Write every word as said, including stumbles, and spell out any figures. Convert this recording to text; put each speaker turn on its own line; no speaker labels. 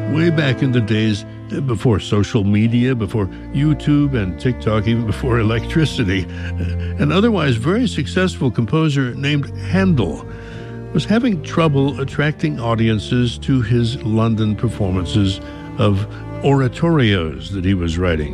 way back in the days before social media, before YouTube and TikTok, even before electricity. An otherwise very successful composer named Handel was having trouble attracting audiences to his London performances of oratorios that he was writing.